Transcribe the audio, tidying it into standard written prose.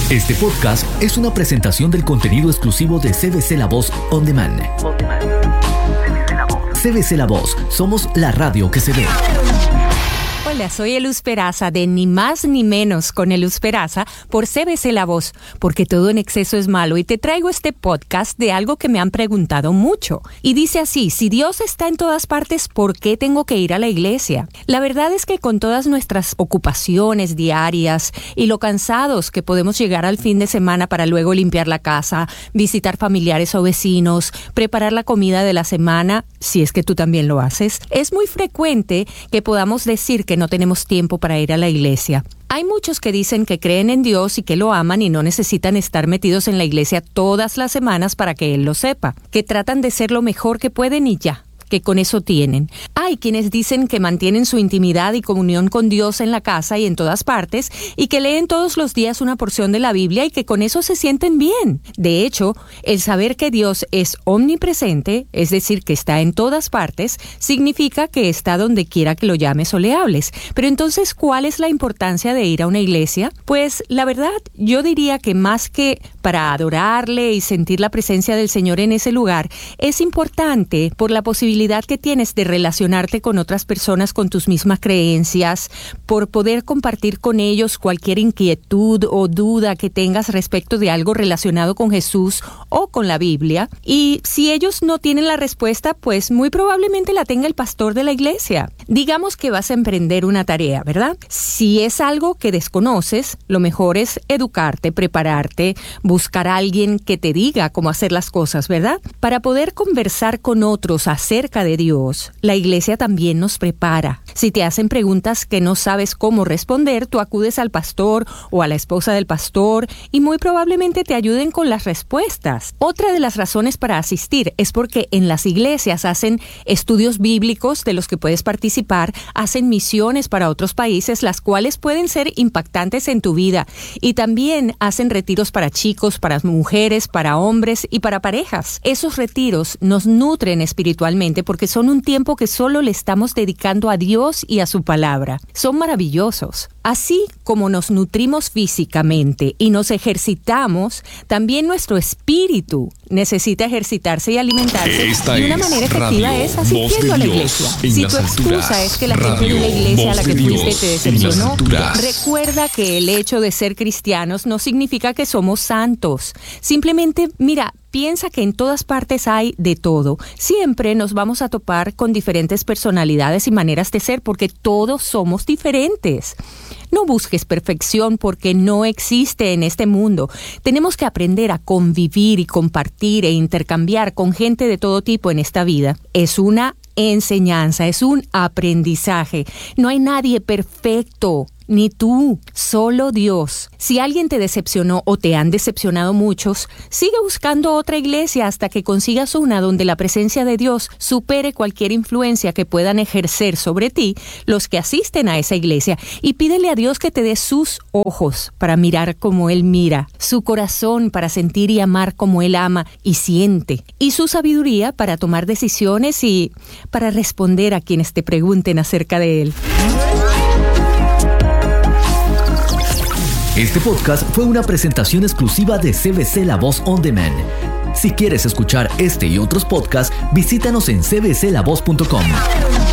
Este podcast es una presentación del contenido exclusivo de CBC La Voz On Demand. CBC La Voz, somos la radio que se ve. Hola, soy Eluz Peraza de Ni Más Ni Menos con Eluz Peraza por CBC La Voz, porque todo en exceso es malo, y te traigo este podcast de algo que me han preguntado mucho. Y dice así: si Dios está en todas partes, ¿por qué tengo que ir a la iglesia? La verdad es que con todas nuestras ocupaciones diarias y lo cansados que podemos llegar al fin de semana para luego limpiar la casa, visitar familiares o vecinos, preparar la comida de la semana, si es que tú también lo haces, es muy frecuente que podamos decir que no tenemos tiempo para ir a la iglesia. Hay muchos que dicen que creen en Dios y que lo aman y no necesitan estar metidos en la iglesia todas las semanas para que Él lo sepa, que tratan de ser lo mejor que pueden y ya, que con eso tienen. Hay quienes dicen que mantienen su intimidad y comunión con Dios en la casa y en todas partes, y que leen todos los días una porción de la Biblia y que con eso se sienten bien. De hecho, el saber que Dios es omnipresente, es decir, que está en todas partes, significa que está donde quiera que lo llames o le hables. Pero entonces, ¿cuál es la importancia de ir a una iglesia? Pues, la verdad, yo diría que más que para adorarle y sentir la presencia del Señor en ese lugar, es importante por la posibilidad que tienes de relacionarte con otras personas con tus mismas creencias, por poder compartir con ellos cualquier inquietud o duda que tengas respecto de algo relacionado con Jesús o con la Biblia. Y si ellos no tienen la respuesta, pues muy probablemente la tenga el pastor de la iglesia. Digamos que vas a emprender una tarea, ¿verdad? Si es algo que desconoces, lo mejor es educarte, prepararte, buscar a alguien que te diga cómo hacer las cosas, ¿verdad? Para poder conversar con otros acerca de Dios, la iglesia también nos prepara. Si te hacen preguntas que no sabes cómo responder, tú acudes al pastor o a la esposa del pastor y muy probablemente te ayuden con las respuestas. Otra de las razones para asistir es porque en las iglesias hacen estudios bíblicos de los que puedes participar, hacen misiones para otros países, las cuales pueden ser impactantes en tu vida, y también hacen retiros para chicos, para mujeres, para hombres y para parejas. Esos retiros nos nutren espiritualmente porque son un tiempo que solo le estamos dedicando a Dios y a su palabra. Son maravillosos. Así como nos nutrimos físicamente y nos ejercitamos, también nuestro espíritu necesita ejercitarse y alimentarse. Y una manera efectiva es asistiendo a la iglesia. Si tu excusa es que la gente de la iglesia a la que fuiste te decepcionó, recuerda que el hecho de ser cristianos no significa que somos santos. Simplemente, mira, piensa que en todas partes hay de todo. Siempre nos vamos a topar con diferentes personalidades y maneras de ser porque todos somos diferentes. No busques perfección porque no existe en este mundo. Tenemos que aprender a convivir y compartir e intercambiar con gente de todo tipo en esta vida. Es una enseñanza, es un aprendizaje. No hay nadie perfecto. Ni tú, solo Dios. Si alguien te decepcionó o te han decepcionado muchos, sigue buscando otra iglesia hasta que consigas una donde la presencia de Dios supere cualquier influencia que puedan ejercer sobre ti los que asisten a esa iglesia, y pídele a Dios que te dé sus ojos para mirar como Él mira, su corazón para sentir y amar como Él ama y siente, y su sabiduría para tomar decisiones y para responder a quienes te pregunten acerca de Él. Este podcast fue una presentación exclusiva de CBC La Voz On Demand. Si quieres escuchar este y otros podcasts, visítanos en cbclavoz.com.